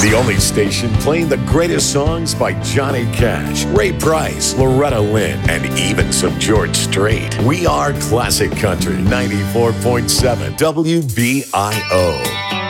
The only station playing the greatest songs by Johnny Cash, Ray Price, Loretta Lynn, and even some George Strait. We are Classic Country 94.7 WBIO.